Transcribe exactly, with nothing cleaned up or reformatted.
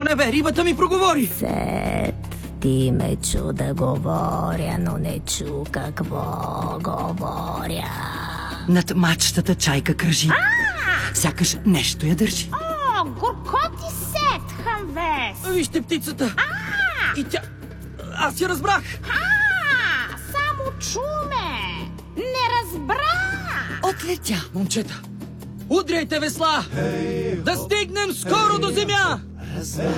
небе, рибата ми проговори. Сет, ти ме чу да говоря, но не чу какво говоря. Над мачтата чайка кръжи. Сякаш нещо я държи. О, горко ти Сет, Хамвес. Вижте птицата. И тя... Аз я разбрах. А, само чуме. Не разбра. Отлетя. Момчета, удряйте весла. Да стигнем скоро до земя.